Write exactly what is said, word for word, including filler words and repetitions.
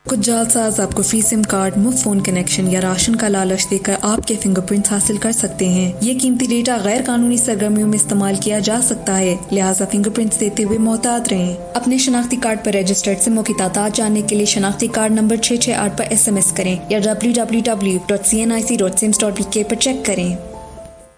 कुछ जालसाज आपको free SIM card, मुफ्त फोन कनेक्शन या राशन का लालच देकर आपके फिंगरप्रिंट्स हासिल कर सकते हैं। ये कीमती डेटा गैर कानूनी सरगर्मियों में इस्तेमाल किया जा सकता है, लिहाजा फिंगरप्रिंट्स देते हुए मोहतात रहें। अपने शनाख्ती कार्ड पर रजिस्टर्ड सिमों की तादाद जानने के लिए शनाख्ती कार्ड नंबर छह छह आठ पर एस एम एस करें या W W W dot C N आई C dot CIMS dot P के पर चेक करें।